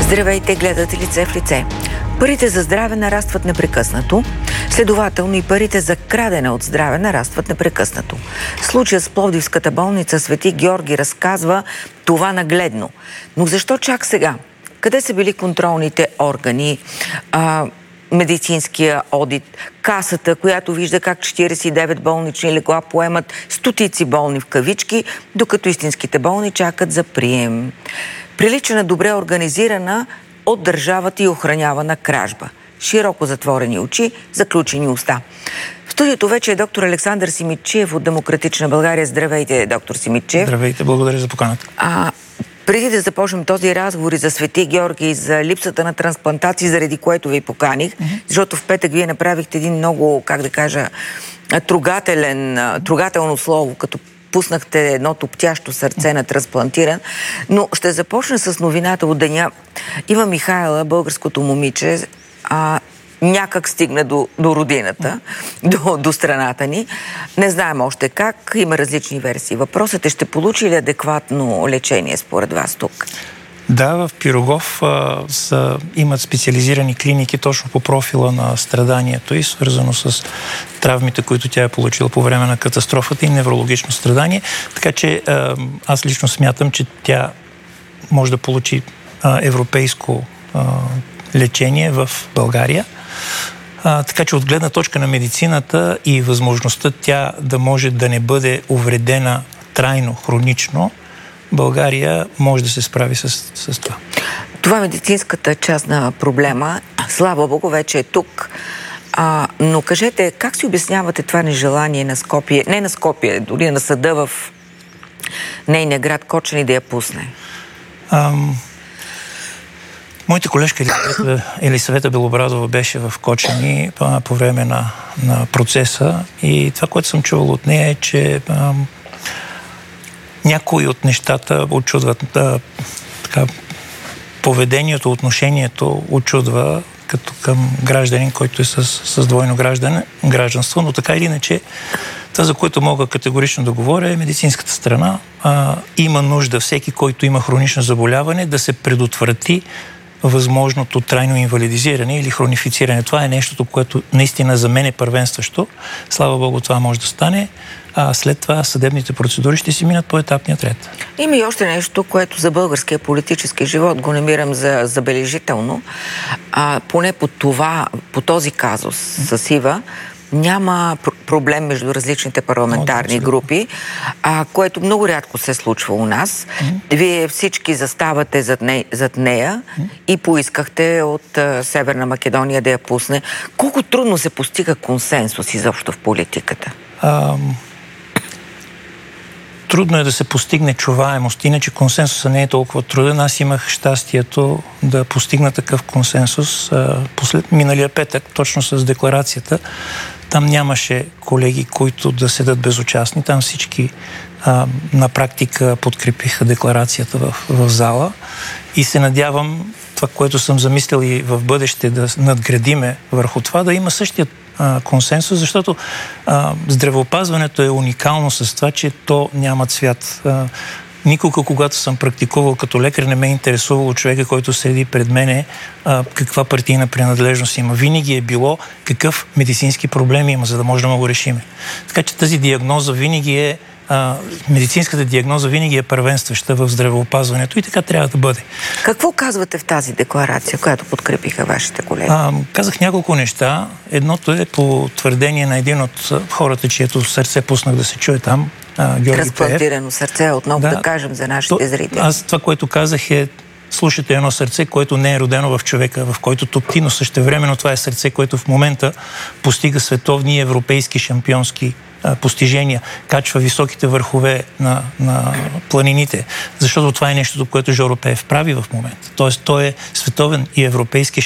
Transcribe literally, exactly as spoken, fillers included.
Здравейте, гледате Лице в лице. Парите за здраве нарастват непрекъснато, следователно и парите за крадене от здраве нарастват непрекъснато. Случая с Пловдивската болница Свети Георги разказва това нагледно. Но защо чак сега? Къде са били контролните органи, а, медицинския одит, касата, която вижда как четиридесет и девет болнични легла поемат стотици болни в кавички, докато истинските болни чакат за прием? Прилича на добре организирана от държавата и охранявана кражба. Широко затворени очи, заключени уста. В студиото вече е доктор Александър Симидчиев от Демократична България. Здравейте, доктор Симидчиев. Здравейте, благодаря за поканата. А, преди да започнем този разговор и за Свети Георги и за липсата на трансплантации, заради което ви поканих, mm-hmm. защото в петък вие направихте един много, как да кажа, трогателен, трогателно слово, като пуснахте едно топтящо сърце на трансплантиран. Но ще започна с новината от деня. Ива Михайла, българското момиче, а, някак стигна до, до родината, до, до страната ни. Не знаем още как, има различни версии. Въпросът е, ще получи ли адекватно лечение според вас тук? Да, в Пирогов а, са, имат специализирани клиники точно по профила на страданието и свързано с травмите, които тя е получила по време на катастрофата и неврологично страдание. Така че а, аз лично смятам, че тя може да получи а, европейско а, лечение в България. А, така че от гледна точка на медицината и възможността тя да може да не бъде увредена трайно, хронично, България може да се справи с, с това. Това е медицинската част на проблема. Слава Богу, вече е тук. А, но кажете, как си обяснявате това нежелание на Скопие, не на Скопие, дори на съда в нейния град Кочани да я пусне? Ам... Моята колежка Елисавета, Елисавета Белобрадова беше в Кочани по, по време на, на процеса и това, което съм чувал от нея е, че ам, някои от нещата очудват. Да, така, поведението, отношението очудва като към гражданин, който е с, с двойно граждан, гражданство, но така или иначе това, за което мога категорично да говоря, е медицинската страна. А, има нужда всеки, който има хронично заболяване, да се предотврати възможното трайно инвалидизиране или хронифициране. Това е нещото, което наистина за мен е първенстващо. Слава Богу, това може да стане. А след това съдебните процедури ще си минат по етапния ред. Има и още нещо, което за българския политически живот го намирам за забележително. А, поне по това, по този казус с Ива, няма проблем между различните парламентарни групи, а, което много рядко се случва у нас. Mm-hmm. Вие всички заставате зад, не, зад нея mm-hmm. и поискахте от а, Северна Македония да я пусне. Колко трудно се постига консенсус изобщо в политиката? Um... Трудно е да се постигне чуваемост, иначе консенсусът не е толкова труден. Аз имах щастието да постигна такъв консенсус послед миналия петък, точно с декларацията. Там нямаше колеги, които да седат безучастни. Там всички а, на практика подкрепиха декларацията в, в зала и се надявам това, което съм замислил и в бъдеще да надградиме върху това, да има същият консенсус, защото а, здравеопазването е уникално с това, че то няма цвят. А, никога, когато съм практикувал като лекар, не ме е интересувало човека, който седи пред мене, а, каква партийна принадлежност има. Винаги е било какъв медицински проблем има, за да може да му го решиме. Така че тази диагноза винаги е А, медицинската диагноза винаги е първенстваща в здравеопазването и така трябва да бъде. Какво казвате в тази декларация, която подкрепиха вашите колеги? А, казах няколко неща. Едното е по твърдение на един от хората, чието сърце пуснах да се чуе там, а, Георги Пеев. Трансплантирано сърце, отново да, да кажем за нашите то, зрители. Аз това, което казах е, слушате едно сърце, което не е родено в човека, в който топти, но същевременно това е сърце, което в момента постига световни и европейски шампионски постижения, качва високите върхове на, на планините, защото това е нещото, което Жоро Пеев прави в момента. Тоест, той е световен и европейски